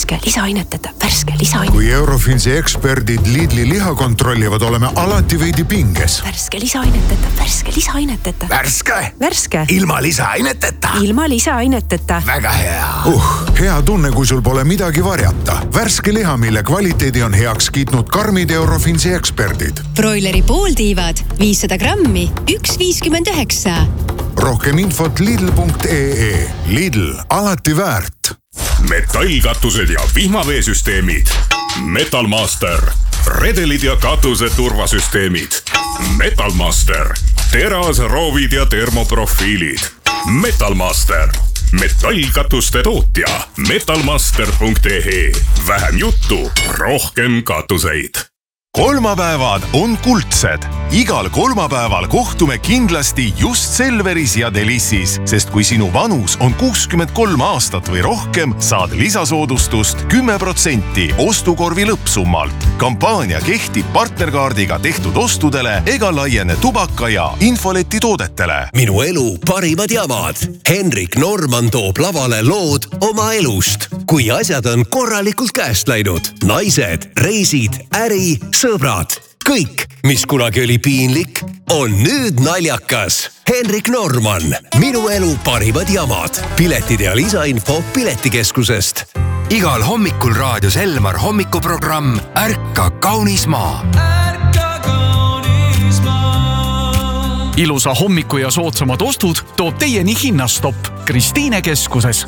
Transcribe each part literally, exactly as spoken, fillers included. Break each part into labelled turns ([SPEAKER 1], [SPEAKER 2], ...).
[SPEAKER 1] värske lisaaineteta, värske lisaaineteta.
[SPEAKER 2] Kui Eurofinsi eksperdid Lidli liha kontrollivad, oleme alati veidi pinges.
[SPEAKER 1] Värske lisaaineteta, värske lisaaineteta.
[SPEAKER 3] Värske?
[SPEAKER 1] Värske.
[SPEAKER 3] Ilma lisaaineteta?
[SPEAKER 1] Ilma lisaaineteta.
[SPEAKER 3] Väga hea.
[SPEAKER 2] Uh, hea tunne, kui sul pole midagi varjata. Värske liha, mille kvaliteedi on heaks kiitnud karmid Eurofinsi eksperdid.
[SPEAKER 4] Broileri pooltiivad viissada grammi, üks viiskümmend üheksa.
[SPEAKER 2] Rohkem infot lidl punkt ee. Lidl, alati väärt.
[SPEAKER 5] Metallkatused ja vihmaveesüsteemid. Metalmaster. Redelid ja katuse turvasüsteemid. Metalmaster. Teras, roovid ja termoprofiilid. Metalmaster. Metallkatuste tootja. metalmaster punkt ee. Vähem juttu, rohkem katuseid.
[SPEAKER 6] Kolmapäevad on kuldsed. Igal kolmapäeval kohtume kindlasti just Selveris ja Delissis, sest kui sinu vanus on kuuskümmend kolm aastat või rohkem, saad lisasoodustust kümme protsenti ostukorvi lõppsummalt. Kampaania kehtib partnerkaardiga tehtud ostudele ega laiene tubaka ja infoleti toodetele.
[SPEAKER 7] Minu elu parimad jamad. Henrik Norman toob lavale lood oma elust. Kui asjad on korralikult käest läinud. Naised, reisid, äri, sõbrad. Kõik, mis kunagi oli piinlik, on nüüd naljakas. Henrik Norman, minu elu parimad jamad. Piletid ja lisainfo Piletikeskusest.
[SPEAKER 3] Igal hommikul raadios Elmar hommikuprogramm Ärka kaunis maa.
[SPEAKER 8] Ärka kaunis maa. Ilusa hommiku ja soodsamad ostud toob teieni hinnastopp Kristiine keskuses.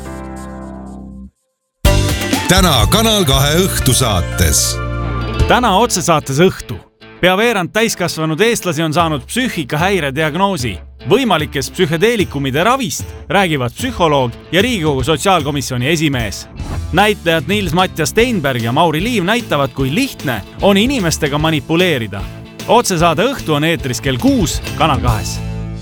[SPEAKER 9] Täna Kanal kahe õhtusaates.
[SPEAKER 10] Täna otsesaates õhtu. Pea veerand täiskasvanud eestlasi on saanud psüühikahäire diagnoosi. Võimalikes psühhedeelikumide ravist räägivad psühholoog ja Riigikogu sotsiaalkomisjoni esimees. Näitlejad Nils Mattias Steinberg ja Mauri Liiv näitavad, kui lihtne on inimestega manipuleerida. Otsesaade õhtu on eetris kell kuus Kanal kahes.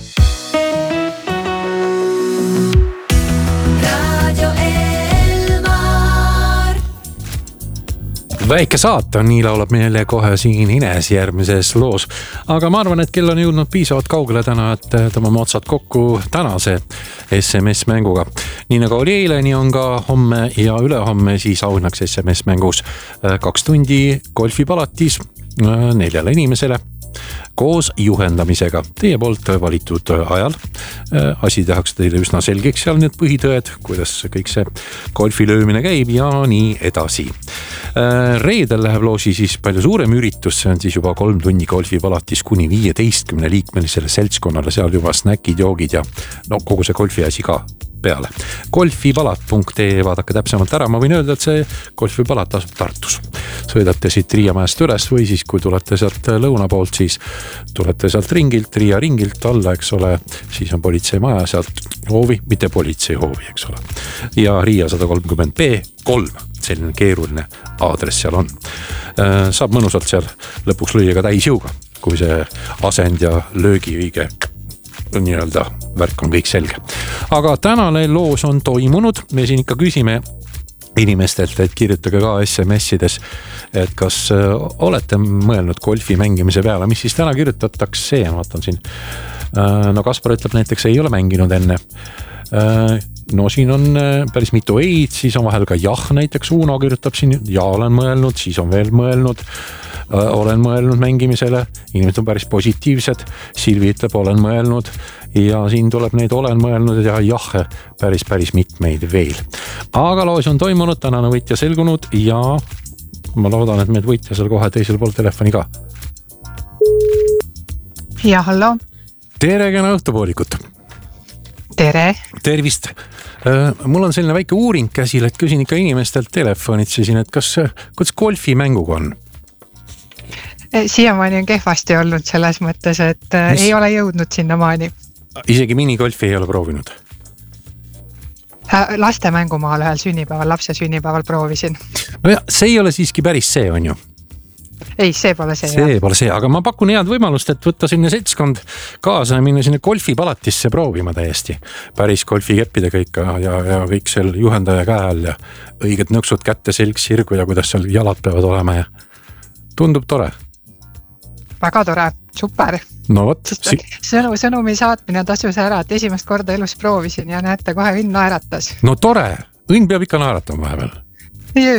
[SPEAKER 11] Väike saate on, nii laulab meile kohe siin Ines järgmises loos. Aga ma arvan, et kell on jõudnud piisavalt kaugele täna, et tõmbame otsad kokku tänase S M S-mänguga. Nii nagu oli eile, nii on ka homme ja ülehomme siis auhinnaks S M S-mängus kaks tundi golfipalatis neljale inimesele koos juhendamisega. Teie poolt valitud ajal. Asi tehakse teile üsna selgeks seal need põhitõed, kuidas kõik see golfi löömine käib ja nii edasi. Reedel läheb loosi siis palju suurem üritus, see on siis juba kolm tunni golfipalatis kuni viieteistkümne liikmelisele seltskonnale, seal juba snäkid, joogid ja no kogu see golfi asi ka peale. golfipalat punkt ee, vaadake täpsemalt ära, ma võin öelda, et see golfipalat asub Tartus. Sõidate siit Riia mäest üles või siis kui tulete sealt lõuna poolt, siis tulete sealt ringilt, Riia ringilt alla, eks ole, siis on politseimaja sealt hoovi, mitte politseihoovi, eks ole. Ja Riia sada kolmkümmend B kolm, selline keeruline aadress seal on. Saab mõnusalt seal lõpuks lüüa ka täisjõuga, kui see asend ja löögi õige nii-öelda värk on kõik selge. Aga tänane loos on toimunud. Me siin ikka küsime inimestelt, et kirjutage ka S M S-ides, et kas olete mõelnud golfi mängimise peale, mis siis täna kirjutatakse, ma vaatan siin. No Kaspar ütleb näiteks, ei ole mänginud enne. No siin on päris mitu eid, siis on vahel ka jah, näiteks Uno kirjutab siin, ja olen mõelnud, siis on veel mõelnud, olen mõelnud mängimisele, inimesed on päris positiivsed, Silvi ütleb, olen mõelnud ja siin tuleb neid olen mõelnud ja jah, päris, päris mitmeid veel. Aga loos on toimunud, tänane võitja selgunud ja ma loodan, et meid võitja seal kohe teisel pool telefoni ka.
[SPEAKER 12] Ja, hallo.
[SPEAKER 11] Tere, kena õhtupoolikut.
[SPEAKER 12] Tere.
[SPEAKER 11] Tervist. Mul on selline väike uuring käsil, et küsin ikka inimestelt telefonitsisin, et kas, kuidas golfi mänguga on?
[SPEAKER 12] Siiamaani on kehvasti olnud selles mõttes, et Mis? ei ole jõudnud sinna maani.
[SPEAKER 11] Isegi minigolfi ei ole proovinud?
[SPEAKER 12] Laste mängumaal ühel sünnipäeval, lapse sünnipäeval proovisin.
[SPEAKER 11] No ja, see ei ole siiski päris see, on ju?
[SPEAKER 12] Ei, see pole see.
[SPEAKER 11] See jah. Pole see, aga ma pakun head võimalust, et võtta sinna seltskond kaasa ja minna sinna golfipalatisse proovima täiesti. Päris golfikeppide kõik ja, ja kõik seal juhendaja käe all ja õiged nõksud kätte selg sirgu ja kuidas seal jalad peavad olema ja tundub tore.
[SPEAKER 12] Väga tore, super.
[SPEAKER 11] No võt.
[SPEAKER 12] Sõnu, sõnumi saatmine tasus ära, et esimest korda elus proovisin ja näete, kohe õnn naeratas.
[SPEAKER 11] No tore, õnn peab ikka naeratama vahepeal.